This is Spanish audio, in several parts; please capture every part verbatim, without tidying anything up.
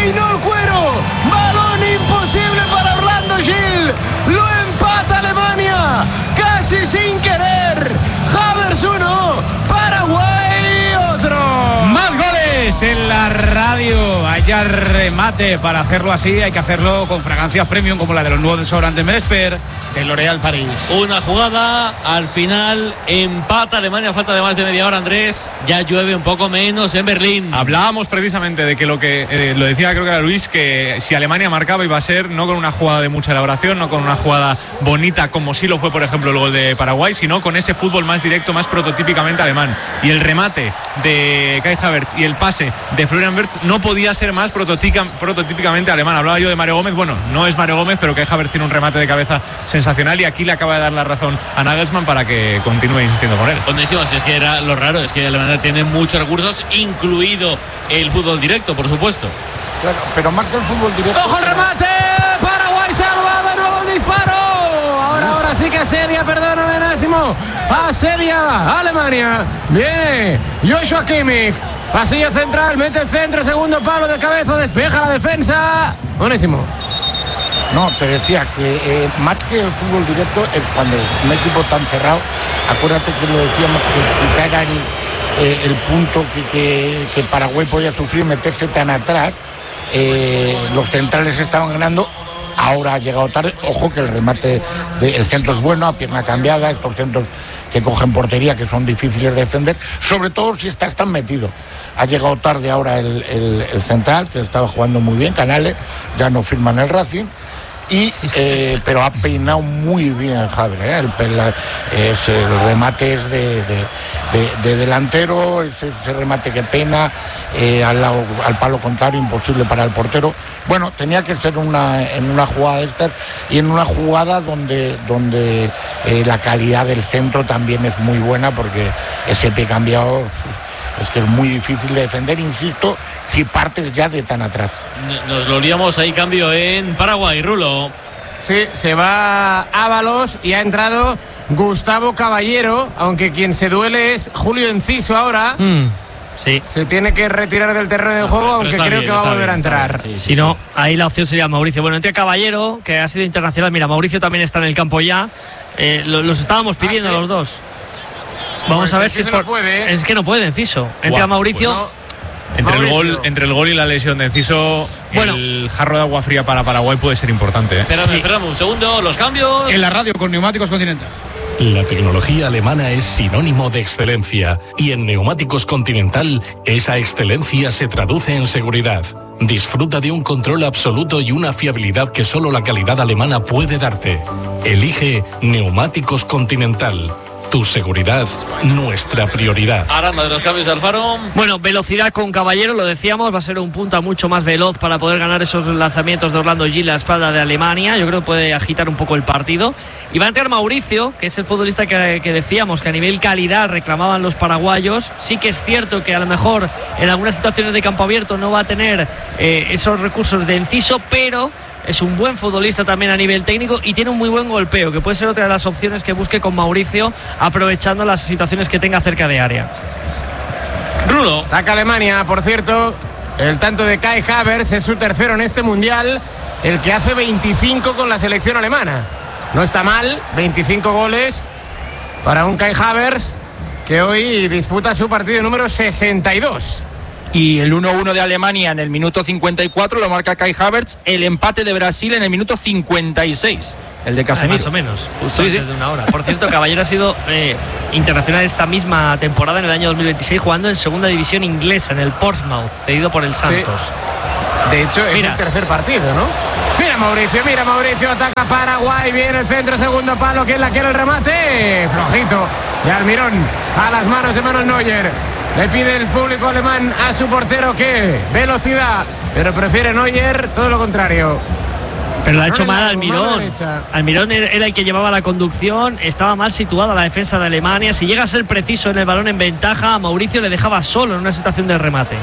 peinó el cuero. Balón imposible para Orlando Gil. Lo empata Alemania, casi sin querer. Havertz uno, Paraguay otro. Más goles en la radio. Allá remate. Para hacerlo así hay que hacerlo con fragancias premium como la de los nuevos desodorantes Meresper de L'Oréal París. Una jugada, al final empata Alemania, falta de más de media hora, Andrés. Ya llueve un poco menos en Berlín. Hablábamos precisamente de que lo que eh, lo decía, creo que era Luis, que si Alemania marcaba iba a ser no con una jugada de mucha elaboración, no con una jugada bonita como sí lo fue, por ejemplo, el gol de Paraguay, sino con ese fútbol más directo, más prototípicamente alemán. Y el remate de Kai Havertz y el pase de Florian Wirtz no podía ser más prototípicamente alemán. Hablaba yo de Mario Gómez, bueno, no es Mario Gómez, pero Kai Havertz tiene un remate de cabeza sensacional y aquí le acaba de dar la razón a Nagelsmann para que continúe insistiendo con él. Buenísimo, si es que era lo raro, es que Alemania tiene muchos recursos, incluido el fútbol directo, por supuesto. Claro, pero marca el fútbol directo. ¡Ojo el remate! Paraguay salva de nuevo el disparo. Ahora, ahora sí que asedia, perdóname, Násimo. Asedia Alemania. Viene Joshua Kimmich. Pasillo central, mete el centro, segundo palo de cabeza, despeja la defensa. Onésimo. No, te decía que eh, más que el fútbol directo, eh, cuando un equipo tan cerrado, acuérdate que lo decíamos que quizá era el, eh, el punto que, que, que Paraguay podía sufrir, meterse tan atrás. Eh, los centrales estaban ganando, ahora ha llegado tarde. Ojo que el remate del centro es bueno, a pierna cambiada, estos centros que cogen portería, que son difíciles de defender, sobre todo si estás tan metido. Ha llegado tarde ahora el, el, el central, que estaba jugando muy bien, Canales, ya no firma en el Racing. Y, eh, pero ha peinado muy bien el Havertz, ¿eh? el, el, es, el remate es de, de, de, de delantero, ese, ese remate que peina eh, al, lado, al palo contrario, imposible para el portero. Bueno, tenía que ser una, en una jugada de estas y en una jugada donde, donde eh, la calidad del centro también es muy buena, porque ese pie cambiado es que es muy difícil de defender, insisto, si partes ya de tan atrás. Nos lo liamos ahí, cambio en Paraguay, Rulo. Sí, se va Ábalos y ha entrado Gustavo Caballero, aunque quien se duele es Julio Enciso ahora. Mm, sí. Se tiene que retirar del terreno de No, juego, pero, aunque pero creo bien, que va a volver bien, a entrar. Bien, sí, sí, si no, sí. ahí la opción sería Mauricio. Bueno, entre Caballero, que ha sido internacional. Mira, Mauricio también está en el campo ya. Eh, lo, los estábamos pidiendo ¿Ah, sí? los dos. Vamos Pues a ver es si que es no por... puede, ¿eh? Es que no puede, Enciso. Entra Guau, Mauricio. Pues no. Entre el, Mauricio. gol, entre el gol y la lesión de Enciso, Bueno. el jarro de agua fría para Paraguay puede ser importante, ¿eh? Espérame, Sí. espérame un segundo, los cambios. En la radio con Neumáticos Continental. La tecnología alemana es sinónimo de excelencia y en Neumáticos Continental esa excelencia se traduce en seguridad. Disfruta de un control absoluto y una fiabilidad que solo la calidad alemana puede darte. Elige Neumáticos Continental. Tu seguridad, nuestra prioridad. Aranda de los cambios de Alfaro. Bueno, velocidad con Caballero, lo decíamos, va a ser un punta mucho más veloz para poder ganar esos lanzamientos de Orlando Gil a la espalda de Alemania. Yo creo que puede agitar un poco el partido. Y va a entrar Mauricio, que es el futbolista que, que decíamos que a nivel calidad reclamaban los paraguayos. Sí que es cierto que a lo mejor en algunas situaciones de campo abierto no va a tener eh, esos recursos de Enciso, pero es un buen futbolista también a nivel técnico y tiene un muy buen golpeo, que puede ser otra de las opciones que busque con Mauricio, aprovechando las situaciones que tenga cerca de área. Rulo. Ataca Alemania, por cierto. El tanto de Kai Havertz es su tercero en este mundial, el que hace veinticinco con la selección alemana. No está mal, veinticinco goles para un Kai Havertz que hoy disputa su partido número sesenta y dos. Y el uno uno de Alemania en el minuto cincuenta y cuatro lo marca Kai Havertz. El empate de Brasil en el minuto cincuenta y seis, el de Casemiro. Ah, más o menos, justo Sí, antes sí. de una hora. Por cierto, Caballero ha sido eh, internacional esta misma temporada, en el año dos mil veintiséis, jugando en segunda división inglesa, en el Portsmouth, cedido por el Santos. De hecho, es Mira. el tercer partido, ¿no? Mira Mauricio, mira Mauricio, ataca Paraguay, viene el centro, segundo palo, ¿quién la quiere el remate? Flojito. Y Almirón a las manos de Manuel Neuer. Le pide el público alemán a su portero que velocidad, pero prefiere Neuer todo lo contrario. Pero lo ha hecho Mano mal en la- mano Almirón. derecha. Almirón era el que llevaba la conducción, estaba mal situada la defensa de Alemania. Si llega a ser preciso en el balón en ventaja, a Mauricio le dejaba solo en una situación de remate.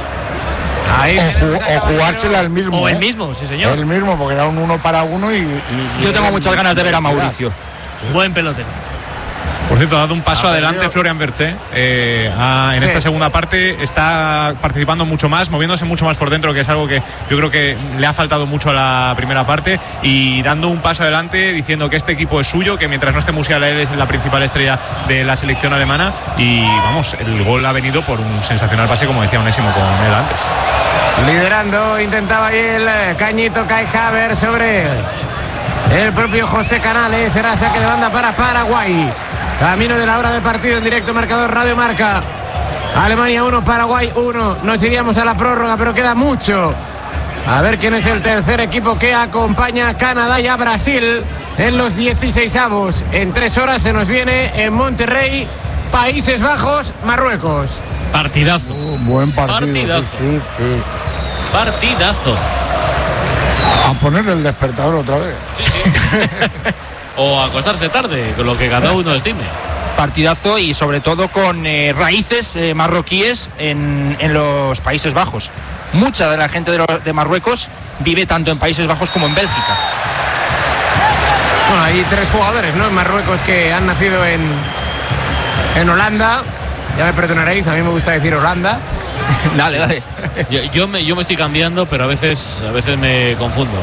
Ahí O, se ju- saca o jugársela al mismo. O el ¿eh? mismo, sí señor. El mismo, porque era un uno para uno y. y- y Yo tengo era muchas ganas de ver a Mauricio. Buen pelotero. Por cierto, ha dado un paso Ah, adelante perdido. Florian Wirtz, ¿eh? Eh, ha- en Sí. esta segunda parte está participando mucho más, moviéndose mucho más por dentro, que es algo que yo creo que le ha faltado mucho a la primera parte, y dando un paso adelante diciendo que este equipo es suyo, que mientras no esté Musiala él es la principal estrella de la selección alemana. Y vamos, el gol ha venido por un sensacional pase, como decía Onésimo con él antes. Liderando, intentaba ahí el eh, cañito Kai Havertz sobre el propio José Canales. Será saque de banda para Paraguay. Camino de la hora de partido en directo, marcador Radio Marca. Alemania uno, Paraguay uno. Nos iríamos a la prórroga, pero queda mucho. A ver quién es el tercer equipo que acompaña a Canadá y a Brasil en los dieciseisavos. En tres horas se nos viene en Monterrey, Países Bajos, Marruecos. Partidazo. Un buen partido. Partidazo. Sí, sí, sí. Partidazo. A poner el despertador otra vez. Sí, sí. O acostarse tarde, con lo que cada uno estime. Partidazo y sobre todo con eh, raíces eh, marroquíes en, en los Países Bajos. Mucha de la gente de, lo- de Marruecos vive tanto en Países Bajos como en Bélgica. Bueno, hay tres jugadores, ¿no?, en Marruecos que han nacido en, en Holanda. Ya me perdonaréis, a mí me gusta decir Holanda. Dale, dale. Yo, yo me, yo me estoy cambiando, pero a veces, a veces me confundo.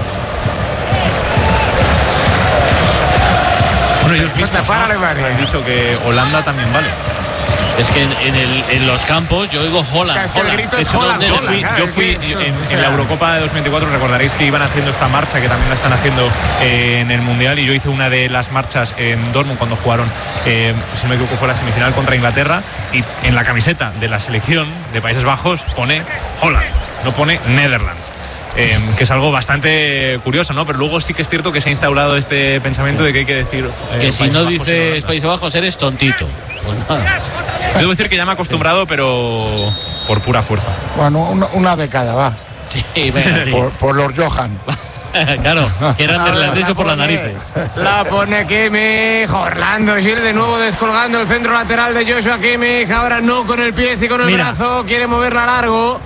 Bueno, ellos mismos, Falta para ¿no? Alemania. Han dicho que Holanda también vale. Es que en, en, el, en los campos yo oigo Holland. Es que el Holland. grito De es hecho, Holland, ¿dónde le Holland, fui? claro. Yo es fui que eso, en, o en sea, la Eurocopa de dos mil veinticuatro, recordaréis que iban haciendo esta marcha que también la están haciendo eh, en el Mundial, y yo hice una de las marchas en Dortmund cuando jugaron, eh, si no me equivoco, fue la semifinal contra Inglaterra, y en la camiseta de la selección de Países Bajos pone Holland, no pone Netherlands. Eh, que es algo bastante curioso, ¿no? Pero luego sí que es cierto que se ha instaurado este pensamiento de que hay que decir eh, Que si Países no Bajos y dices Holanda. Países Bajos eres tontito. Pues nada. Debo decir que ya me he acostumbrado, pero por pura fuerza. Bueno, una, una de cada, va. Sí, venga, sí. Por, por los Johan. Claro, que eran A ver, neerlandeses la por las pone- narices. La pone Kimmich, Orlando Gil de nuevo descolgando el centro lateral de Joshua Kimmich. Ahora no con el pie, sí con el Mira. brazo. Quiere moverla largo.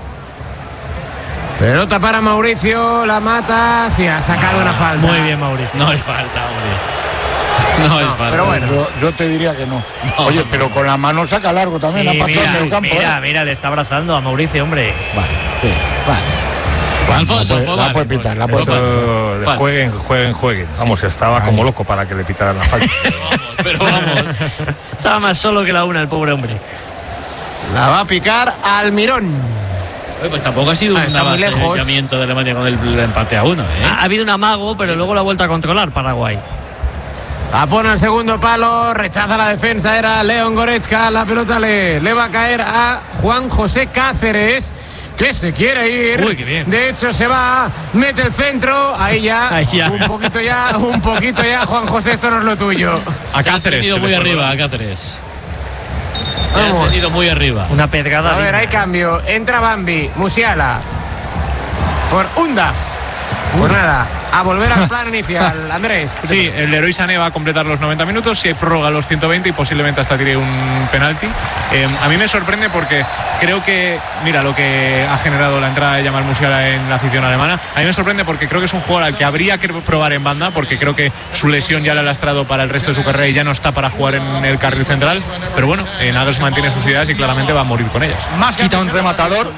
Pelota para Mauricio, la mata. Sí, ha sacado una falta. Muy bien, Mauricio. No es falta, hombre. No, es falta. pero bueno. Yo, yo te diría que no. No, Oye, no, pero no. con la mano saca largo también. Sí, ha pasado mira, en el campo. mira, ¿eh? mira, le está abrazando a Mauricio, hombre. Vale, sí, vale. Alfonso, la puede, pues la vale, puede pues pitar, la vale. puede Pues pitar. vale. Eso, Vale. jueguen, jueguen, jueguen. Vamos, estaba Ahí. como loco para que le pitaran la falta. Pero vamos. Estaba más solo que la una, el pobre hombre. La va a picar Almirón. Oye, pues tampoco ha sido Ah, un está muy lejos. avasallamiento de Alemania con el empate a uno, ¿eh? Ha, ha habido un amago, pero luego la ha vuelto a controlar Paraguay. La pone al segundo palo, rechaza la defensa, era León Goretzka. La pelota le, le va a caer a Juan José Cáceres, que se quiere ir. Uy, qué bien. De hecho, se va, mete el centro. Ahí ya, Ahí ya. un poquito ya, un poquito ya. Juan José, esto no es lo tuyo. A Cáceres. Has venido se le muy fue el arriba, balón. a Cáceres. Te has Vamos. venido muy arriba. Una pedrada. A ver, digna. hay cambio. Entra Bambi, Musiala. Por Undaf. Pues nada, a volver al plan inicial, Andrés. Sí, el Leroy Sané va a completar los noventa minutos, si hay prórroga los ciento veinte y posiblemente hasta tire un penalti. Eh, a mí me sorprende porque creo que, mira, lo que ha generado la entrada de Yamal Musiala en la afición alemana, a mí me sorprende porque creo que es un jugador al que habría que probar en banda, porque creo que su lesión ya le ha lastrado para el resto de su carrera y ya no está para jugar en el carril central. Pero bueno, eh, Nagelsmann tiene sus ideas y claramente va a morir con ellas. Quita un rematador.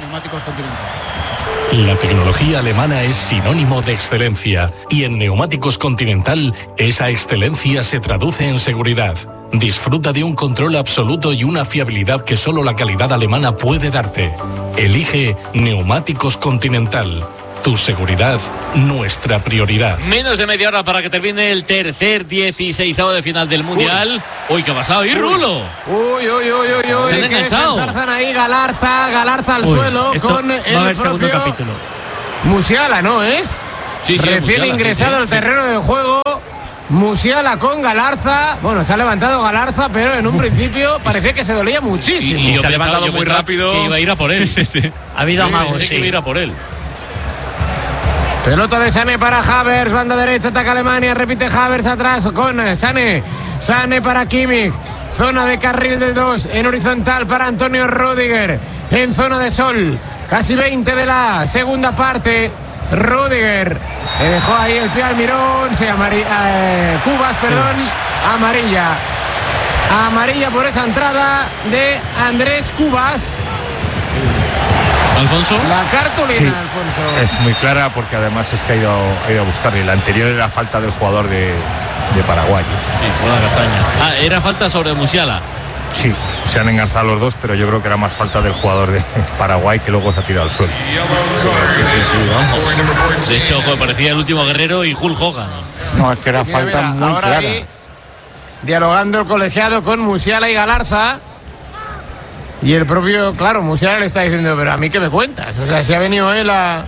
La tecnología alemana es sinónimo de excelencia y en Neumáticos Continental esa excelencia se traduce en seguridad. Disfruta de un control absoluto y una fiabilidad que solo la calidad alemana puede darte. Elige Neumáticos Continental. Tu seguridad, nuestra prioridad. Menos de media hora para que termine el tercer dieciseisavo de final del Mundial. Uy, ¿qué ha pasado? ¿Y Rulo? Uy, uy, uy, uy, uy. Se han que enganchado. se enzarzan ahí Galarza, Galarza al Uy, suelo esto con va el a haber segundo propio capítulo. Musiala, ¿no es? Sí, sí, Recién Musiala, sí, ingresado sí, al sí. terreno de juego. Musiala con Galarza. Bueno, se ha levantado Galarza, pero en un principio parecía que se dolía muchísimo. Y yo se ha pensaba- levantado yo muy pensaba rápido. Que iba a ir a por él. Sí, sí. Ha habido Sí, amagos, pensé que sí. iba a ir a por él. Pelota de Sané para Havertz, banda derecha, ataca Alemania, repite Havertz atrás con Sané. Sané para Kimmich, zona de carril del dos, en horizontal para Antonio Rüdiger, en zona de sol, casi veinte de la segunda parte. Rüdiger le dejó ahí el pie al Mirón, sí, amari- eh, Cubas, perdón, amarilla amarilla por esa entrada de Andrés Cubas. Alfonso. La cartulina, Sí, Alfonso. es muy clara porque además es que ha ido, ha ido a buscarle. La anterior era falta del jugador de, de Paraguay. Sí, con la castaña. Ah, era falta sobre Musiala. Sí, se han engarzado los dos, pero yo creo que era más falta del jugador de Paraguay que luego se ha tirado al suelo. Sí, sí, sí, vamos. De hecho, joder, parecía el último guerrero y Hulk Hogan. No, es que era Mira, falta mira, muy ahora clara. ahí, dialogando el colegiado con Musiala y Galarza. Y el propio, claro, Musiala le está diciendo, pero a mí qué me cuentas. O sea, si ha venido él a...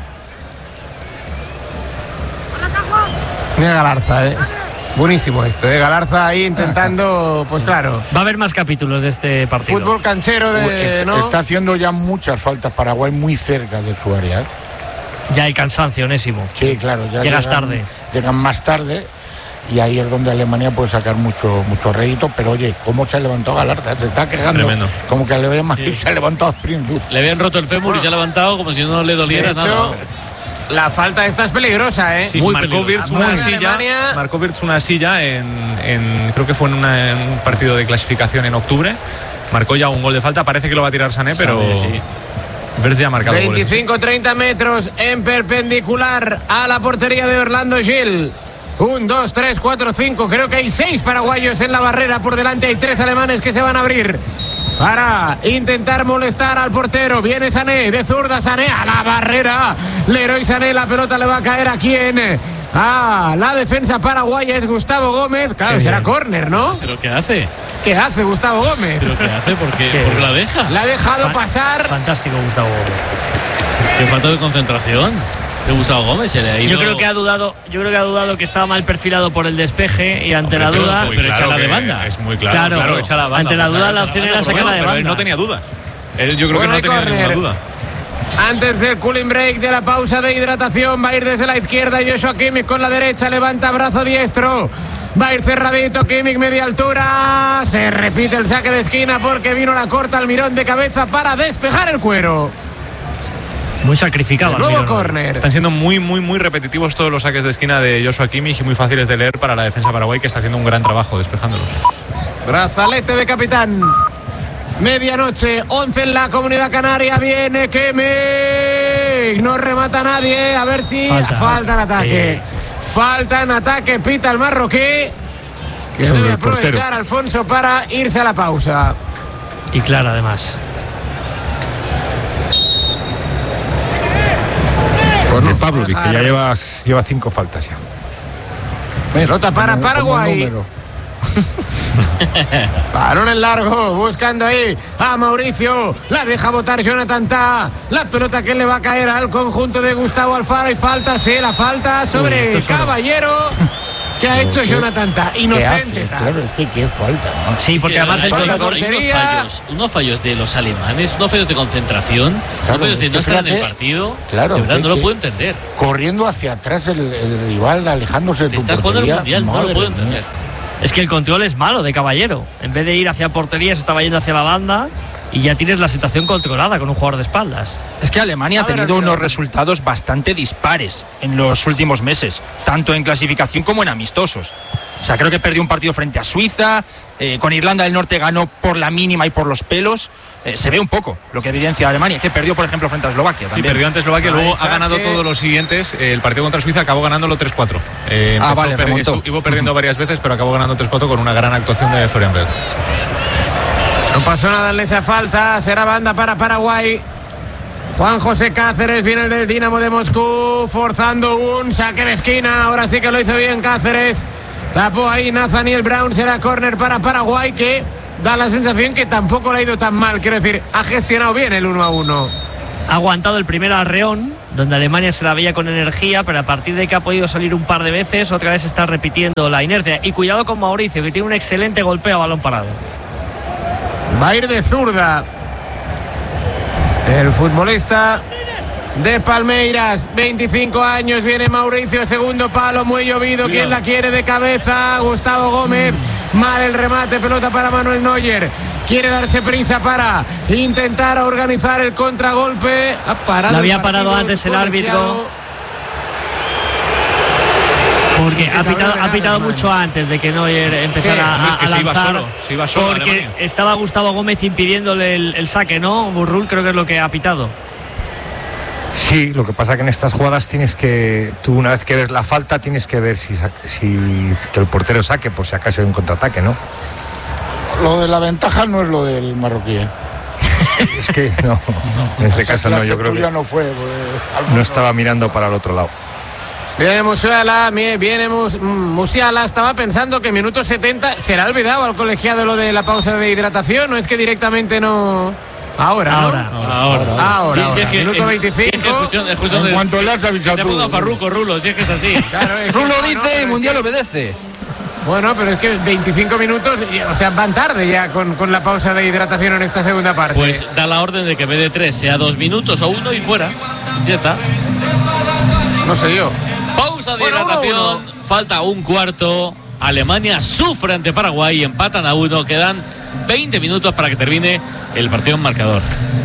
Mira Galarza, ¿eh? Buenísimo esto, ¿eh? Galarza ahí intentando, pues claro. Va a haber más capítulos de este partido. Fútbol canchero de... Está, ¿no? está haciendo ya muchas faltas Paraguay muy cerca de su área. ¿eh? Ya hay cansancio, Onésimo. Sí, claro. Ya Llegas llegan, tarde. Llegan más tarde y ahí es donde Alemania puede sacar mucho mucho rédito. Pero oye, ¿cómo se ha levantado Galarza? Se está quejando. Tremendo. Como que a Alemania Madrid se ha levantado sprint. Le habían roto el fémur y se ha levantado como si no le doliera De hecho, nada. la falta esta es peligrosa, ¿eh? Sí, Muy marcó peligroso. Wirtz una Muy. silla, Alemania. marcó Wirtz una silla en, en- creo que fue en, una- en un partido de clasificación en octubre. Marcó ya un gol de falta, parece que lo va a tirar Sané, pero Sané, sí. Wirtz ya ha marcado goles. veinticinco treinta metros en perpendicular a la portería de Orlando Gil. Un, dos, tres, cuatro, cinco. Creo que hay seis paraguayos en la barrera. Por delante hay tres alemanes que se van a abrir para intentar molestar al portero. Viene Sané, de zurda Sané a la barrera. Leroy Sané, la pelota le va a caer a quién. A la defensa paraguaya es Gustavo Gómez. Claro, Qué será bien. córner, ¿no? ¿Pero qué hace? ¿Qué hace Gustavo Gómez? ¿Pero qué hace? ¿Por qué, ¿Qué? ¿Por qué la deja? La ha dejado Fan- pasar. Fantástico, Gustavo Gómez. ¿Qué falta de concentración de Gustavo Gómez? Se le ha ido... Yo creo que ha dudado, yo creo que ha dudado que estaba mal perfilado por el despeje y ante la Pero- duda. pero échala de que banda. Es muy claro, Claro, claro, echa la banda. ante la Pues, duda, echa la opción banda, era por sacarla de pero él banda. no tenía dudas. Él, yo creo Buena que no tenía córner. ninguna duda. Antes del cooling break de la pausa de hidratación, va a ir desde la izquierda Joshua Kimmich con la derecha, levanta brazo diestro. Va a ir cerradito Kimmich, media altura. Se repite el saque de esquina porque vino la corta Almirón de cabeza para despejar el cuero. Muy sacrificado. El nuevo Almirón. córner. Están siendo muy, muy, muy repetitivos todos los saques de esquina de Joshua Kimmich y muy fáciles de leer para la defensa paraguay, que está haciendo un gran trabajo despejándolos. Brazalete de capitán. Medianoche, once en la Comunidad Canaria. Viene Kimmich. No remata nadie. A ver si Falta. falta en ataque. Falta en ataque. Pita el marroquí. Que Sobre debe el portero. aprovechar Alfonso para irse a la pausa. Y clara, además. De Pavlovic, que ya lleva, lleva cinco faltas ya. Pelota para Como- como Paraguay. número. Balón en largo, buscando ahí a Mauricio. La deja botar Jonathan Tah. La pelota que le va a caer al conjunto de Gustavo Alfaro. Y falta, sí, la falta sobre Uy, esto es oro. Caballero. Que ha hecho ¿Qué- Jonathan Tah. ¿Qué Inocente. hace? Tah. Claro, es que qué falta, ¿no? Sí, porque Sí, además el hay, falta hay gol- unos portería. fallos, unos fallos de los alemanes, unos fallos de concentración, Claro, unos fallos de es no que estar en el fíjate, partido. claro, de verdad, que- no lo que- puedo entender. Corriendo hacia atrás el, el rival, alejándose de Te tu estás jugando el portería. mundial, no lo Madre puedo mía. entender. es que el control es malo de Caballero. En vez de ir hacia portería, se estaba yendo hacia la banda y ya tienes la situación controlada con un jugador de espaldas. Es que Alemania ha A ver, tenido Almirón. unos resultados bastante dispares en los últimos meses, tanto en clasificación como en amistosos. O sea, creo que perdió un partido frente a Suiza, eh, con Irlanda del Norte ganó por la mínima y por los pelos. Eh, se ve un poco lo que evidencia Alemania, que perdió, por ejemplo, frente a Eslovaquia Sí, también. perdió ante Eslovaquia, luego Ahí ha ganado saque. todos los siguientes. Eh, El partido contra Suiza acabó ganándolo tres cuatro. Eh, Ah, empezó vale, per- remontó. estu- Estuvo perdiendo varias veces, pero acabó ganando tres cuatro con una gran actuación de Florian Wirtz. No pasó nada en esa falta. Será banda para Paraguay. Juan José Cáceres viene el del Dinamo de Moscú, forzando un saque de esquina. Ahora sí que lo hizo bien Cáceres. Tapó ahí Nathaniel Brown. Será córner para Paraguay, que da la sensación que tampoco le ha ido tan mal. Quiero decir, ha gestionado bien el uno a uno. Ha aguantado el primer arreón, donde Alemania se la veía con energía, pero a partir de que ha podido salir un par de veces, otra vez está repitiendo la inercia. Y cuidado con Mauricio, que tiene un excelente golpeo a balón parado. Va a ir de zurda el futbolista de Palmeiras, veinticinco años, viene Mauricio, segundo palo, muy llovido. ¿Quién la quiere de cabeza? Gustavo Gómez. Mal el remate, pelota para Manuel Neuer. Quiere darse prisa para intentar organizar el contragolpe. Ha parado La había el partido parado antes el colegiado. árbitro. Porque ha pitado, ha pitado mucho antes de que Neuer empezara sí, a, es que a se lanzar. iba solo, se iba solo porque Alemania. estaba Gustavo Gómez impidiéndole el, el saque, ¿no? Burrul creo que es lo que ha pitado. Sí, lo que pasa que en estas jugadas tienes que, tú una vez que ves la falta, tienes que ver si, si que el portero saque, por si acaso hay un contraataque, ¿no? Lo de la ventaja no es lo del marroquí, ¿eh? Es que no, en este Esa caso no, yo clase creo tuya que no fue, pues, no estaba mirando para el otro lado. Viene Musiala, viene Mus- Musiala, estaba pensando que minuto setenta, ¿se le ha olvidado al colegiado lo de la pausa de hidratación o es que directamente no...? Ahora, ¿no? Ahora, Ahora, ahora, ahora. Sí, sí, es que- Minuto es- veinticinco. sí, es que es cuestión- es cuestión En de- cuanto le has avisado Te tú. pongo a Farruco, Rulo, si es que es así. Claro, es que- Rulo no, no, dice, pero el es mundial que- obedece. Bueno, pero es que veinticinco minutos, y- o sea, van tarde ya con, con la pausa de hidratación en esta segunda parte. Pues da la orden de que en vez de tres sea dos minutos o uno y fuera. Ya está. no sé yo. Pausa de Bueno, hidratación. uno, Falta un cuarto. Alemania sufre ante Paraguay. Empatan a uno. Quedan veinte minutos para que termine el partido en marcador.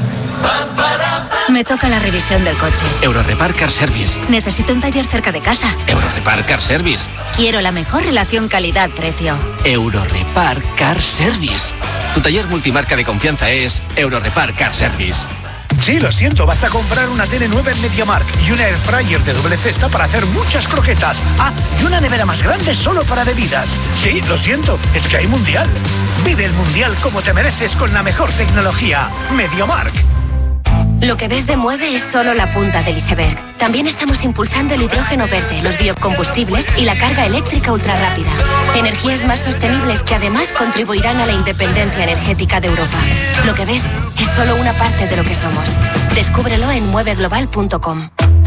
Me toca la revisión del coche. Eurorepar Car Service. Necesito un taller cerca de casa. Eurorepar Car Service. Quiero la mejor relación calidad-precio. Eurorepar Car Service. Tu taller multimarca de confianza es Eurorepar Car Service. Sí, lo siento, vas a comprar una tele nueva en MediaMarkt y una air fryer de doble cesta para hacer muchas croquetas. Ah, y una nevera más grande solo para bebidas. Sí, lo siento, es que hay mundial. Vive el mundial como te mereces con la mejor tecnología. MediaMarkt. Lo que ves de Mueve es solo la punta del iceberg. También estamos impulsando el hidrógeno verde, los biocombustibles y la carga eléctrica ultrarrápida. Energías más sostenibles que además contribuirán a la independencia energética de Europa. Lo que ves es solo una parte de lo que somos. Descúbrelo en mueve global punto com.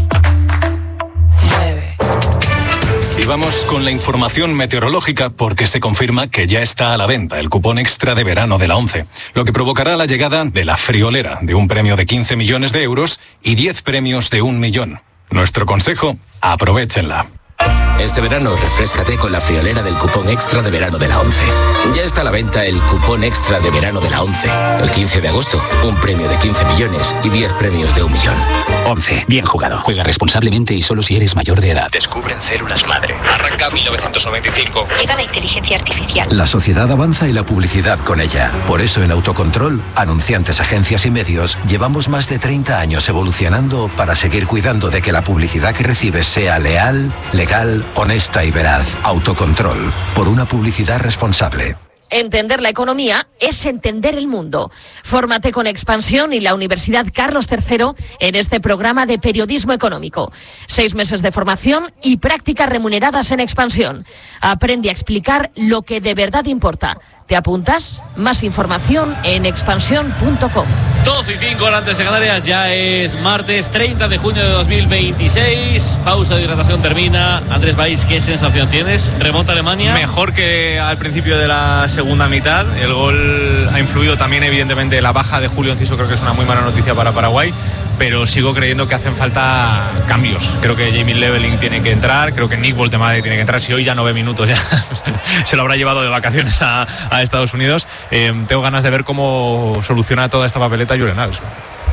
Y vamos con la información meteorológica porque se confirma que ya está a la venta el cupón extra de verano de la ONCE, lo que provocará la llegada de la friolera de un premio de quince millones de euros y diez premios de un millón. Nuestro consejo, aprovéchenla. Este verano refréscate con la friolera del cupón extra de verano de la ONCE. Ya está a la venta el cupón extra de verano de la ONCE. El quince de agosto, un premio de quince millones y diez premios de un millón. ONCE, bien jugado. Juega responsablemente y solo si eres mayor de edad. Descubren células madre. Arranca mil novecientos noventa y cinco. Llega la inteligencia artificial. La sociedad avanza y la publicidad con ella. Por eso en Autocontrol, anunciantes, agencias y medios, llevamos más de treinta años evolucionando para seguir cuidando de que la publicidad que recibes sea leal, legal, honesta y veraz. Autocontrol, por una publicidad responsable. Entender la economía es entender el mundo. Fórmate con Expansión y la Universidad Carlos tercero en este programa de periodismo económico. Seis meses de formación y prácticas remuneradas en Expansión. Aprende a explicar lo que de verdad importa. ¿Te apuntas? Más información en expansión punto com. doce y cinco horas antes de Canarias, ya es martes treinta de junio de dos mil veintiséis. Pausa de hidratación termina. Andrés Valls, ¿qué sensación tienes? ¿Remonta Alemania? Mejor que al principio de la segunda mitad. El gol ha influido también, evidentemente, la baja de Julio Enciso. Creo que es una muy mala noticia para Paraguay. Pero sigo creyendo que hacen falta cambios. Creo que Jamie Leveling tiene que entrar. Creo que Nick Woltemade tiene que entrar. Si hoy ya no ve minutos, ya se lo habrá llevado de vacaciones a, a Estados Unidos. Eh, tengo ganas de ver cómo soluciona toda esta papeleta Julian Nagelsmann.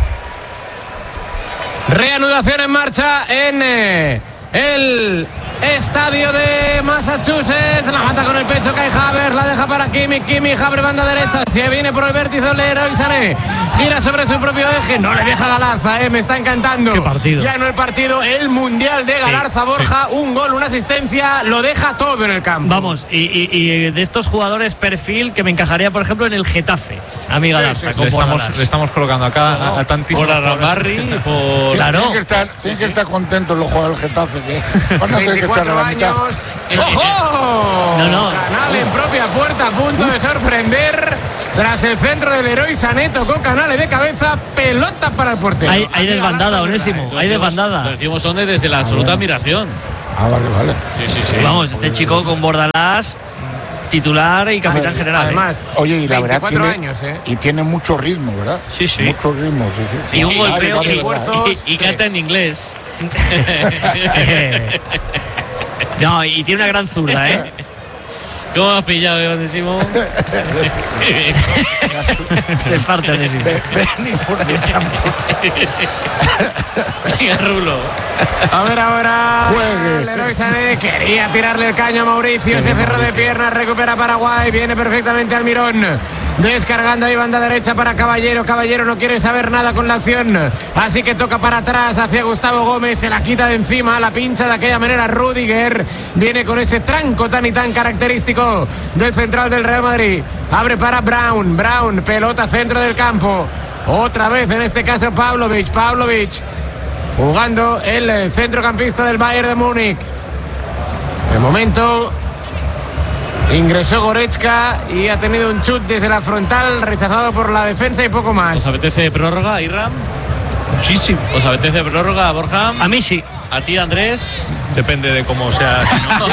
Reanudación en marcha en eh, el estadio de Massachusetts. La mata con el pecho Kai Havertz, la deja para Kimmich. Kimmich abre banda derecha, se viene por el vértice Leroy Sané, gira sobre su propio eje, no le deja Galarza, eh, me está encantando. Qué partido. Ya no el partido, el mundial de Galarza, sí, Borja, sí. Un gol, una asistencia, lo deja todo en el campo. Vamos, y, y, y de estos jugadores perfil que me encajaría, por ejemplo, en el Getafe. Amiga sí, Galarza, sí, sí. Le, estamos, le estamos colocando acá no, a, a tantísimos. Por Arrambarri, por. Claro. Tienen que Claro. estar, tienen que estar contentos los jugadores del Getafe, que van a tener que echarle la mitad. ¡Ojo! No, no. Canal en propia puerta, a punto de sorprender. Tras el centro del Leroy Sané, tocó Canales de cabeza, pelota para el portero. Hay, hay desbandada, Onésimo, hay desbandada. Lo decimos Onde desde la absoluta admiración. Ah, vale, vale. Sí, sí, sí. Vamos, este chico con Bordalás, titular y capitán ver, general. Además, ¿eh? Oye, y la verdad tiene, años, ¿eh? y tiene mucho ritmo, ¿verdad? Sí, sí. Mucho ritmo, sí, sí. Y un golpeo Ay, y, vale, Y, y, y canta en inglés. No, y tiene una gran zurda, ¿eh? ¿Cómo has pillado, eh, Onésimo? Se parte, Onésimo. Venga, Rulo. A ver ahora. Juegue. el Leroy Sané, quería tirarle el caño a Mauricio, se cerró de piernas, recupera Paraguay, viene perfectamente Almirón, descargando ahí banda derecha para Caballero. Caballero no quiere saber nada con la acción, así que toca para atrás hacia Gustavo Gómez, se la quita de encima, la pincha de aquella manera Rüdiger, viene con ese tranco tan y tan característico del central del Real Madrid, abre para Brown, Brown, pelota centro del campo, otra vez en este caso Pavlovic, Pavlovic jugando el centrocampista del Bayern de Múnich. De momento ingresó Goretzka y ha tenido un chut desde la frontal rechazado por la defensa y poco más. ¿Os apetece prórroga, Irram? Muchísimo. ¿Os apetece prórroga, Borja? A mí sí. ¿A ti, Andrés? Depende de cómo sea. Si no...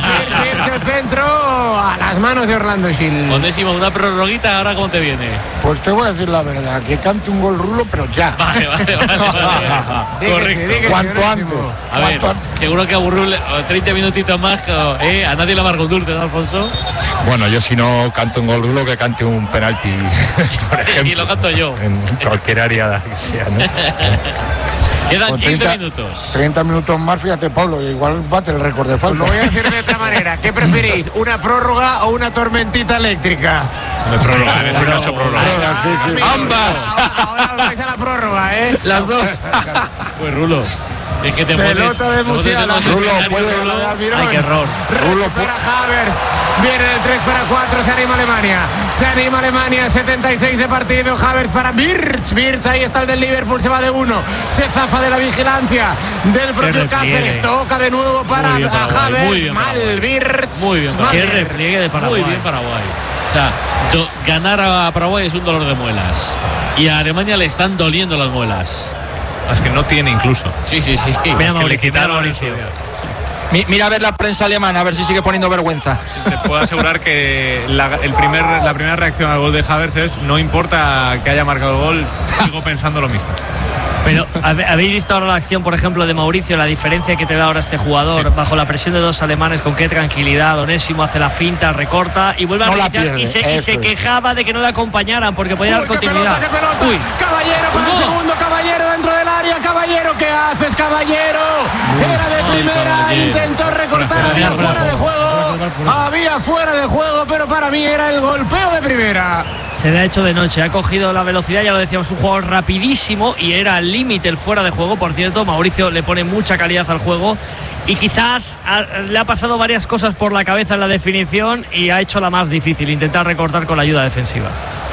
el centro a las manos de Orlando Gil. Onésimo, una prorroguita, ¿ahora cómo te viene? Pues te voy a decir la verdad, que cante un gol Rulo, pero ya. Vale, vale, vale. vale. Correcto. Dígase, cuanto antes. A ver, antes. Seguro que a Burrul treinta minutitos más, ¿eh? A nadie le amarga un dulce, ¿no, Alfonso? Bueno, yo si no canto un gol Rulo, que cante un penalti, por ejemplo. Y lo canto yo. En cualquier área que sea, ¿no? Quedan Con quince treinta, minutos. treinta minutos más, fíjate, Pablo, igual bate el récord de falta. Lo voy a decir de otra manera. ¿Qué preferís? ¿Una prórroga o una tormentita eléctrica? De prórroga, en ese caso prórroga. Ah, sí, sí. Ambas. Ahora, ahora vais a la prórroga, ¿eh? Las dos. Pues Rulo, es que te Pelota pones, de te pones en Musiala. los Rulo, escenarios, puede- Rulo. Almirón. Ay, qué error. Recupera Havertz. Viene el tres para cuatro, se anima Alemania. Se anima Alemania, setenta y seis de partido. Havertz para Birch. Birch, ahí está el del Liverpool, se va de uno. Se zafa de la vigilancia del propio repliegue. Cáceres. Toca de nuevo para Muy bien, a Paraguay, Havertz. muy bien, Mal, Paraguay. Birch. Muy bien, mal. Qué repliegue de Paraguay. Muy bien, Paraguay. O sea, do- ganar a Paraguay es un dolor de muelas. Y a Alemania le están doliendo las muelas. Es que no tiene incluso. Sí, sí, sí. Mira Que le Mauricio, mira quitaron Mauricio. eso. Mi- Mira a ver la prensa alemana, a ver si sigue poniendo vergüenza. Te puedo asegurar que la, el primer, la primera reacción al gol de Havertz es: no importa que haya marcado el gol, sigo pensando lo mismo. Pero ¿habe- habéis visto ahora la acción, por ejemplo, de Mauricio, la diferencia que te da ahora este jugador Sí. bajo la presión de dos alemanes, con qué tranquilidad. Onésimo hace la finta, recorta y vuelve No a la reiniciar y pierde, se, y eso se es. quejaba de que no le acompañaran porque podía dar Uy, qué continuidad. pelota, qué pelota. Uy, Caballero para el No. segundo, Caballero dentro del área. Caballero, ¿qué haces, Caballero? Era de Ay, primera, Caballero. intentó recortar, Fuera, había fuera, fuera de fuera. juego. Había fuera de juego, pero para mí era el golpeo de primera. se le ha hecho de noche, ha cogido la velocidad, ya lo decíamos, un jugador rapidísimo y era al límite el fuera de juego. Por cierto, Mauricio le pone mucha calidad al juego y quizás ha- le ha pasado varias cosas por la cabeza en la definición y ha hecho la más difícil, intentar recortar con la ayuda defensiva.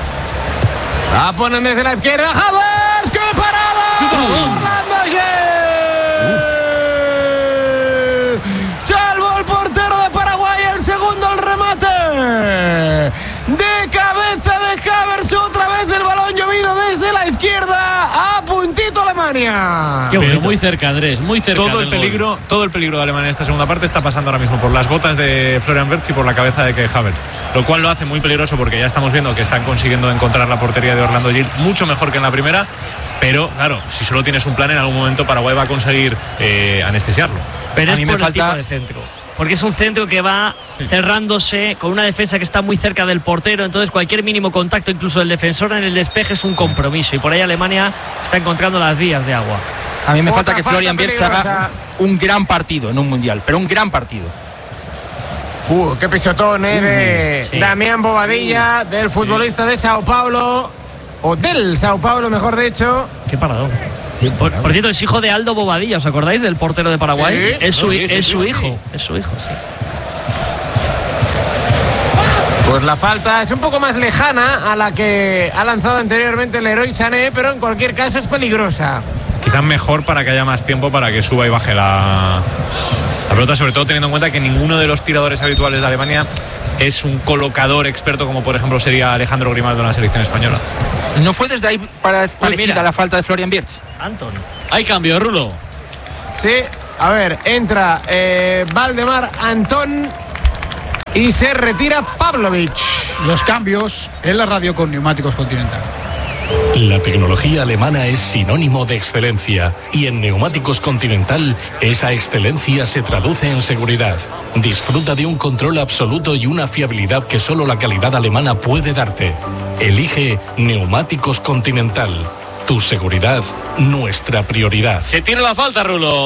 La ponen desde la izquierda. ¡Havertz! ¡Qué parada! ¡Orlando Gil! ¡Salvo el portero de Paraguay! ¡El segundo al remate! De cabeza de Havertz, otra vez el balón llovido desde la izquierda. A puntito Alemania. Qué Pero bonito. muy cerca, Andrés, muy cerca. Todo el del gol. peligro, todo el peligro de Alemania en esta segunda parte está pasando ahora mismo por las botas de Florian Wirtz y por la cabeza de Kai Havertz, lo cual lo hace muy peligroso porque ya estamos viendo que están consiguiendo encontrar la portería de Orlando Gil mucho mejor que en la primera, pero claro, si solo tienes un plan, en algún momento Paraguay va a conseguir eh, anestesiarlo. Pero A es mí por me el tipo falta- de centro. Porque es un centro que va cerrándose con una defensa que está muy cerca del portero. Entonces cualquier mínimo contacto, incluso el defensor en el despeje, es un compromiso. Y por ahí Alemania está encontrando las vías de agua. A mí me Otra falta que falta Florian Wirtz peligrosa. haga un gran partido en un mundial, pero un gran partido. Uh, qué pisotón, eh, de sí. Damián Bobadilla, del futbolista de Sao Paulo, o del Sao Paulo, mejor dicho. Qué paradón. Por, por cierto, es hijo de Aldo Bobadilla, ¿os acordáis del portero de Paraguay? Sí. Es su, Sí, sí, es sí, su sí. hijo, es su hijo, sí. Pues la falta es un poco más lejana a la que ha lanzado anteriormente el Leroy Sané, pero en cualquier caso es peligrosa. Quizás mejor para que haya más tiempo para que suba y baje la, la pelota, sobre todo teniendo en cuenta que ninguno de los tiradores habituales de Alemania es un colocador experto como por ejemplo sería Alejandro Grimaldo en la selección española. ¿No fue desde ahí para, parecida mira. la falta de Florian Wirtz? Anton. Hay cambio, Rulo. Sí, a ver, entra eh, Valdemar Antón y se retira Pavlovic. Los cambios en la radio con Neumáticos Continental. La tecnología alemana es sinónimo de excelencia y en Neumáticos Continental esa excelencia se traduce en seguridad. Disfruta de un control absoluto y una fiabilidad que solo la calidad alemana puede darte. Elige Neumáticos Continental. Tu seguridad, nuestra prioridad. Se tira la falta, Rulo.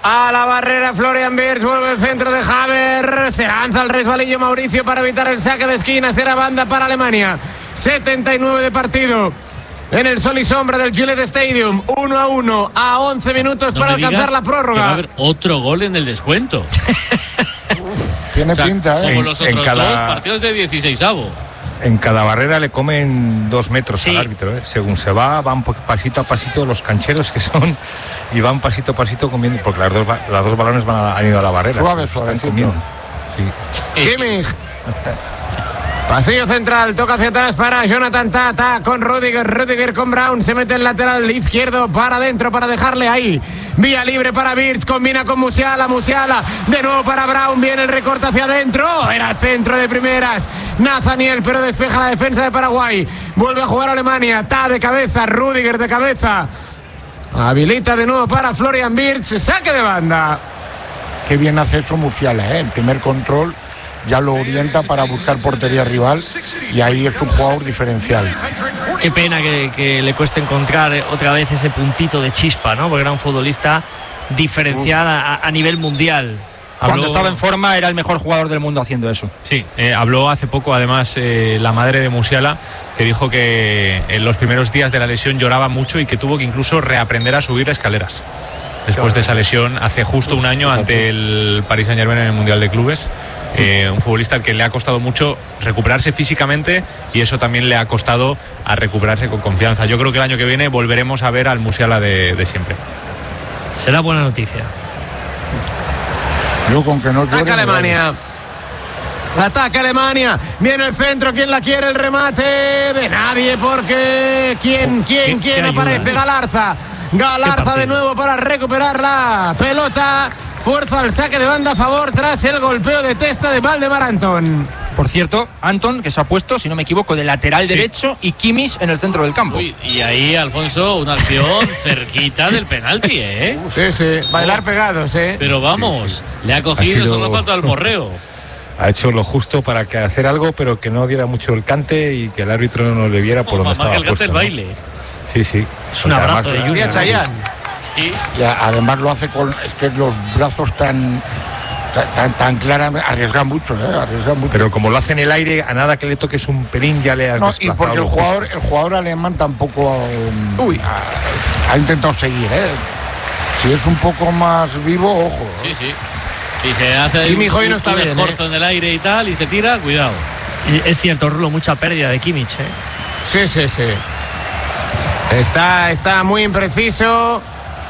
a la barrera Florian Wirtz, vuelve el centro de Havertz, se lanza al resbalillo Mauricio para evitar el saque de esquina, será banda para Alemania. setenta y nueve de partido en el sol y sombra del Gillette Stadium, uno a uno a once minutos no para alcanzar la prórroga. Va a haber otro gol en el descuento. Tiene o sea, pinta, ¿eh? Como en, los otros en cada, dos partidos de dieciseisavo. En cada barrera le comen dos metros sí. al árbitro, ¿eh? Según se va, van pasito a pasito los cancheros que son y van pasito a pasito comiendo, porque las dos, las dos balones van a, han ido a la barrera. Suave, están comiendo. Sí. Kimmich. Pasillo central, toca hacia atrás para Jonathan Tata con Rudiger, Rudiger con Brown, se mete el lateral izquierdo para adentro para dejarle ahí. Vía libre para Wirtz, combina con Musiala, Musiala, de nuevo para Brown, viene el recorte hacia adentro, era el centro de primeras, Nathaniel, pero despeja la defensa de Paraguay, vuelve a jugar Alemania, Ta de cabeza, Rudiger de cabeza, habilita de nuevo para Florian Wirtz, saque de banda. Qué bien hace eso Musiala, ¿eh? El primer control ya lo orienta para buscar portería rival y ahí es un jugador diferencial. Qué pena que, que le cueste encontrar otra vez ese puntito de chispa, ¿no? Porque era un futbolista diferencial a, a nivel mundial. Cuando Habló... estaba en forma era el mejor jugador del mundo haciendo eso. Sí, eh, habló hace poco además eh, la madre de Musiala, que dijo que en los primeros días de la lesión lloraba mucho y que tuvo que incluso reaprender a subir escaleras después de esa lesión hace justo un año ante el Paris Saint-Germain en el Mundial de Clubes. Eh, un futbolista al que le ha costado mucho recuperarse físicamente y eso también le ha costado a recuperarse con confianza. Yo creo que el año que viene volveremos a ver al Musiala de, de siempre. Será buena noticia. Yo con que no llore, Ataca Alemania. Ataca Alemania. Viene el centro. ¿Quién la quiere? El remate de nadie porque ¿quién, quién, ¿Qué, quién qué aparece? ayuda? Galarza. Galarza de nuevo para recuperar la pelota. Fuerza al saque de banda a favor tras el golpeo de testa de Valdemar Anton. Por cierto, Anton, que se ha puesto, si no me equivoco, de lateral sí. derecho y Kimmich en el centro del campo. Uy, y ahí, Alfonso, una acción cerquita del penalti, ¿eh? Sí, sí, bailar oh. pegados, ¿eh? Pero vamos, sí, sí. le ha cogido, ha sido... solo falta el morreo. Ha hecho lo justo para que hacer algo, pero que no diera mucho el cante y que el árbitro no le viera por oh, donde estaba que el puesto. El ¿no? baile. Sí, sí. Es un abrazo de Julia Chayán. Sí. Y además lo hace con es que los brazos tan tan, tan claramente arriesgan mucho, ¿eh? Arriesgan mucho. Pero como lo hace en el aire, a nada que le toques un pelín ya le has no, desplazado. Y porque el jugador, el jugador alemán tampoco um, Uy. Ha, ha intentado seguir, ¿eh? Si es un poco más vivo, ojo. ¿eh? Sí, sí. Si se hace un, un, no está un bien, esfuerzo ¿eh? en el aire y tal y se tira, cuidado. Y es cierto, Rulo, mucha pérdida de Kimmich, ¿eh? Sí, sí, sí. Está, está muy impreciso.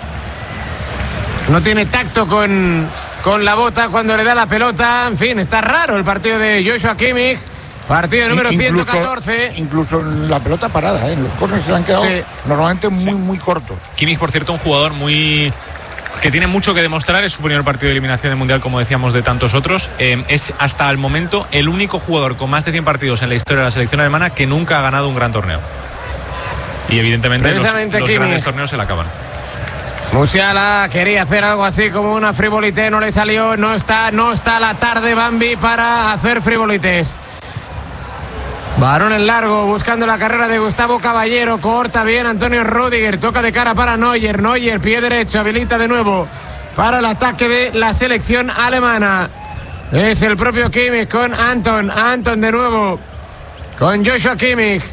No tiene tacto con, con la bota cuando le da la pelota. En fin, está raro el partido de Joshua Kimmich. Partido número incluso, ciento catorce. Incluso en la pelota parada, ¿eh? En los corners se han quedado sí. normalmente muy, muy cortos. Kimmich, por cierto, un jugador muy... que tiene mucho que demostrar. Es su primer partido de eliminación del Mundial, como decíamos, de tantos otros. Eh, es hasta el momento el único jugador con más de cien partidos en la historia de la selección alemana que nunca ha ganado un gran torneo. Y evidentemente los, los grandes torneos se le acaban. Musiala quería hacer algo así como una frivolité, no le salió, no está, no está la tarde Bambi para hacer frivolités. Varón en largo, buscando la carrera de Gustavo Caballero, corta bien Antonio Rudiger, toca de cara para Neuer, Neuer, pie derecho, habilita de nuevo para el ataque de la selección alemana. Es el propio Kimmich con Anton, Anton de nuevo con Joshua Kimmich.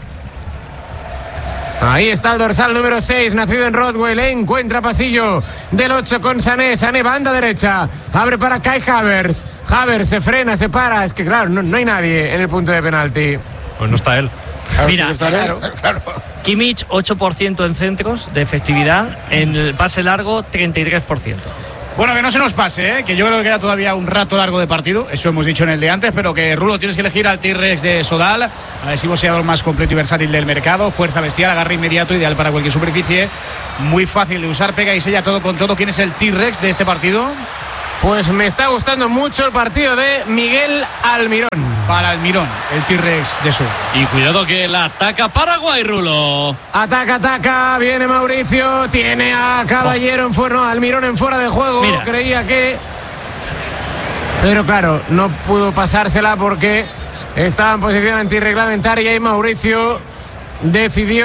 Ahí está el dorsal número seis, nacido en Rodwell, encuentra pasillo del ocho con Sané, Sané banda derecha, abre para Kai Havertz, Havertz se frena, se para, es que claro, no, no hay nadie en el punto de penalti. Pues no está él. Mira, claro, claro. Kimmich ocho por ciento en centros de efectividad, en el pase largo treinta y tres por ciento. Bueno, que no se nos pase, ¿eh? Que yo creo que queda todavía un rato largo de partido, eso hemos dicho en el de antes, pero que Rulo tienes que elegir al T-Rex de Sodal, agresivo boxeador más completo y versátil del mercado, fuerza bestial, agarre inmediato, ideal para cualquier superficie, muy fácil de usar, pega y sella todo con todo. ¿Quién es el T-Rex de este partido? Pues me está gustando mucho el partido de Miguel Almirón. Para Almirón, el T-Rex de Sur. Y cuidado que la ataca Paraguay, Rulo. Ataca, ataca, viene Mauricio, tiene a Caballero oh. en fuera, no, Almirón en fuera de juego. Mira. Creía que... Pero claro, no pudo pasársela porque estaba en posición antirreglamentaria y Mauricio decidió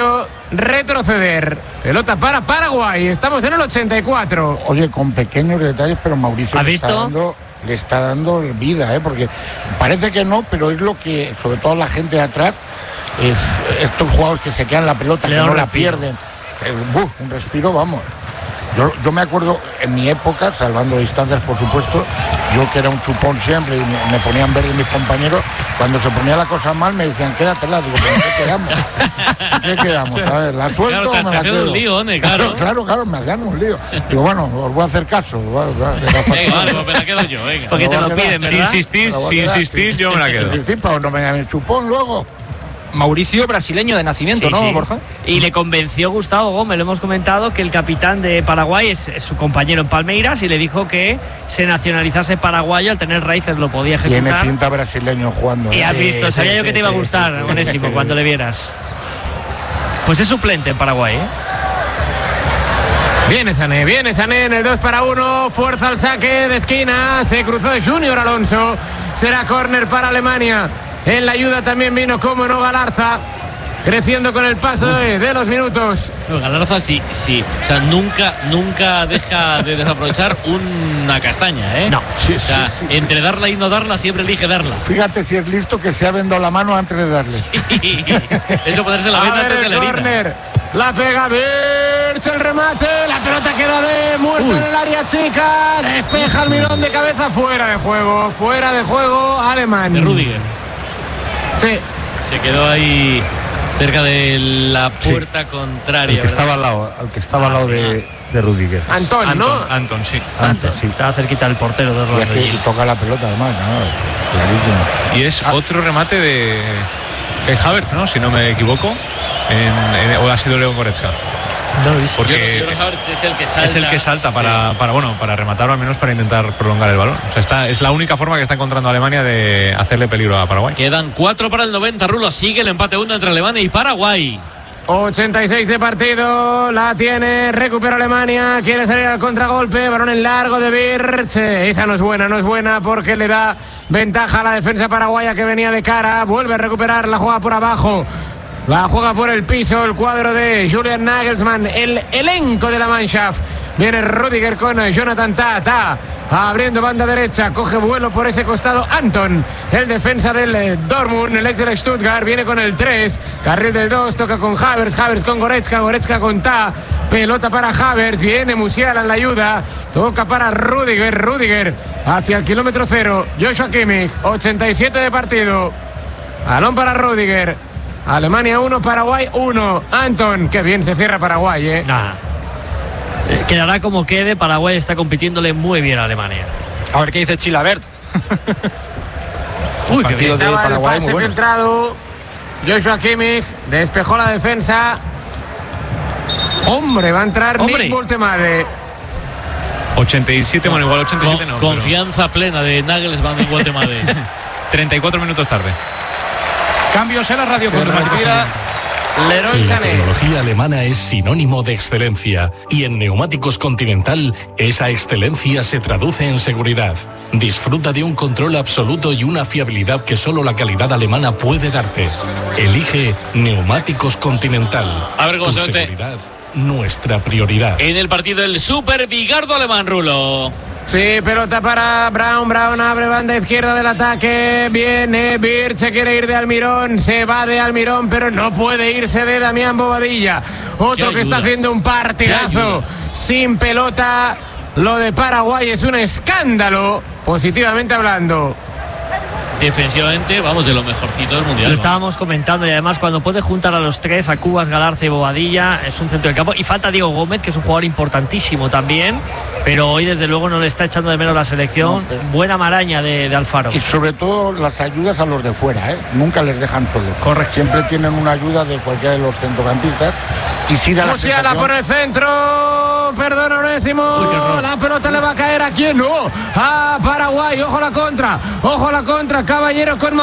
retroceder. Pelota para Paraguay, estamos en el ochenta y cuatro. Oye, con pequeños detalles, pero Mauricio le está dando, le está dando vida, ¿eh? Porque parece que no, pero es lo que, sobre todo la gente de atrás, es, estos jugadores que se quedan la pelota, le que no la pierden, eh, buf, un respiro, vamos. Yo, yo me acuerdo en mi época, salvando distancias por supuesto, yo que era un chupón siempre y me, me ponían verde mis compañeros, cuando se ponía la cosa mal me decían quédatela, digo, ¿pero qué quedamos? ¿Qué quedamos? A ver, ¿la suelto claro, o me la quedo? Un lío, ¿eh? Claro. claro, claro, me hacían un lío. Digo, bueno, os voy a hacer caso. Venga, vale, pues me la quedo yo, venga. Porque te lo piden, ¿verdad? Sin insistir, sin insistir, yo me la quedo. Sin insistir, pero no me hagan el chupón luego. Mauricio, brasileño de nacimiento, sí, ¿no, sí. Borja? Y le convenció Gustavo Gómez, lo hemos comentado, que el capitán de Paraguay es, es su compañero en Palmeiras y le dijo que se nacionalizase paraguayo, al tener raíces lo podía ejecutar. Tiene pinta brasileño jugando. Y ¿eh? has Sí, visto, sí, sabía sí, yo que te sí, iba a sí, gustar, sí, sí, Onésimo, sí. cuando le vieras. Pues es suplente en Paraguay, ¿eh? Viene Sané, viene Sané en el dos para uno, fuerza al saque de esquina, se cruzó Junior Alonso, será córner para Alemania. En la ayuda también vino, como no, Galarza, creciendo con el paso de, de los minutos. No, Galarza sí, sí, o sea, nunca, nunca deja de desaprovechar una castaña, ¿eh? No. Sí, o sea, sí, sí, entre darla y no darla, siempre elige darla. Fíjate si es listo que se ha vendido la mano antes de darle. Sí. Eso ponerse la A venda ver antes de el la herida. córner, la pega Birch, el remate, la pelota queda de muerto Uy. en el área chica, despeja Almirón de cabeza, fuera de juego, fuera de juego alemán. De Rüdiger. Sí. Se quedó ahí cerca de la puerta sí. contraria. El que estaba al lado, el que estaba ah, al lado de, de Rüdiger. Antón, Anton, ¿no? Anton, sí. Anton, sí. Estaba cerquita del portero de Y, es que, y toca la pelota además, ¿no? Clarísimo. Y es ah. otro remate de, de Havertz, ¿no? Si no me equivoco. En, en, o ha sido León Goretzka. No lo he visto. Porque yo, yo creo que es el que salta, es el que salta para, sí. para, bueno, para rematar o al menos para intentar prolongar el balón. O sea, está, es la única forma que está encontrando Alemania de hacerle peligro a Paraguay. Quedan cuatro para el noventa, Rulo. Sigue el empate uno entre Alemania y Paraguay. ochenta y seis de partido, la tiene, recupera Alemania, quiere salir al contragolpe, balón en largo de Birch, esa no es buena, no es buena porque le da ventaja a la defensa paraguaya que venía de cara, vuelve a recuperar, la juega por abajo. La juega por el piso el cuadro de Julian Nagelsmann, el elenco de la Mannschaft. Viene Rüdiger con Jonathan Tah, Tah abriendo banda derecha, coge vuelo por ese costado Anton, el defensa del Dortmund, el ex del Stuttgart, viene con el tres, carril del dos, toca con Havertz, Havertz con Goretzka, Goretzka con Tah, pelota para Havertz, viene Musiala en la ayuda, toca para Rüdiger, Rüdiger hacia el kilómetro cero, Joshua Kimmich, ochenta y siete de partido, balón para Rüdiger. Alemania uno, Paraguay uno. Anton, qué bien se cierra Paraguay, ¿eh? Nah. Eh, quedará como quede. Paraguay está compitiéndole muy bien a Alemania. A ver qué dice Chilabert. Uy, qué bien. de Paraguay, el pase muy bueno. filtrado. Joshua Kimmich despejó la defensa. Hombre, va a entrar Hombre. Nick Bultemade. ochenta y siete, bueno, igual ochenta y siete no. Confianza pero... plena de Nagelsmann en Guatemala. treinta y cuatro minutos tarde. Cambios en la radio con Martira. Leroy La Sané. tecnología alemana es sinónimo de excelencia y en Neumáticos Continental esa excelencia se traduce en seguridad. Disfruta de un control absoluto y una fiabilidad que solo la calidad alemana puede darte. Elige Neumáticos Continental. A ver, tu Gonzalo, seguridad, nuestra prioridad. En el partido el Super Bigardo alemán, Rulo. Sí, pelota para Brown, Brown abre banda izquierda del ataque, viene Birch, se quiere ir de Almirón, se va de Almirón, pero no puede irse de Damián Bobadilla, otro que está haciendo un partidazo sin pelota. Lo de Paraguay es un escándalo, positivamente hablando. Defensivamente, vamos, de lo mejorcito del mundial. Lo ¿no? estábamos comentando y además cuando puede juntar a los tres, a Cubas, Galarza y Bobadilla, es un centro del campo. Y falta Diego Gómez, que es un jugador importantísimo también, pero hoy desde luego no le está echando de menos la selección. No, pero... Buena maraña de, de Alfaro. Y sobre todo las ayudas a los de fuera, ¿eh? Nunca les dejan solos. Correcto. Siempre tienen una ayuda de cualquiera de los centrocampistas. Y sí da la Musiala sensación... por el centro, perdón, Onésimo. Uy, la pelota le va a caer a quién, no, a Paraguay. Ojo la contra, ojo la contra, Caballero con